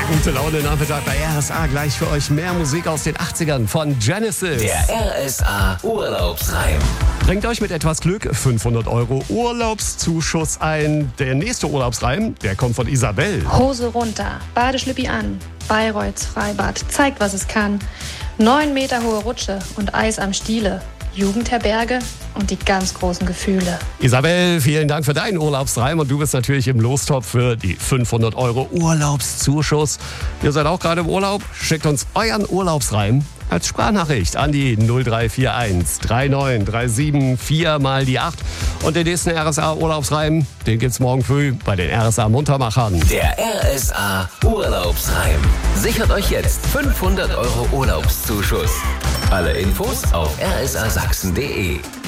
Gute Laune Nachmittag bei RSA. Gleich für euch mehr Musik aus den 80ern von Genesis. Der RSA Urlaubsreim. Bringt euch mit etwas Glück 500 € Urlaubszuschuss ein. Der nächste Urlaubsreim, der kommt von Isabel. Hose runter, Badeschlippi an, Bayreuths Freibad zeigt, was es kann. 9 Meter hohe Rutsche und Eis am Stiele. Jugendherberge und die ganz großen Gefühle. Isabel, vielen Dank für deinen Urlaubsreim und du bist natürlich im Lostopf für die 500 € Urlaubszuschuss. Ihr seid auch gerade im Urlaub? Schickt uns euren Urlaubsreim als Sprachnachricht an die 0341 3937 4 mal die 8. Und den nächsten RSA Urlaubsreim, den gibt's morgen früh bei den RSA Muntermachern. Der RSA Urlaubsreim. Sichert euch jetzt 500 € Urlaubszuschuss. Alle Infos auf rsasachsen.de.